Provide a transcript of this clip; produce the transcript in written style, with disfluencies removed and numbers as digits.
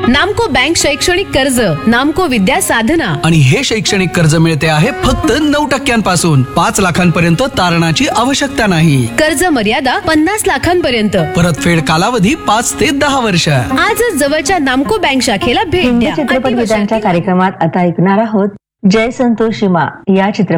नामको बँक शैक्षणिक कर्ज, नामको विद्या साधना. आणि हे शैक्षणिक कर्ज मिळते आहे फक्त 9% 5 लाखांपर्यंत तारणाची आवश्यकता नाही. कर्ज मर्यादा 50 लाखांपर्यंत. परतफेड कालावधी 5 ते 10 वर्ष. आजच जवळच्या नामको बँक शाखेला भेट हिंदी द्या. चित्रपट गीतांच्या कार्यक्रमात आता ऐकणार आहोत जय संतोषी मा या चित्रपट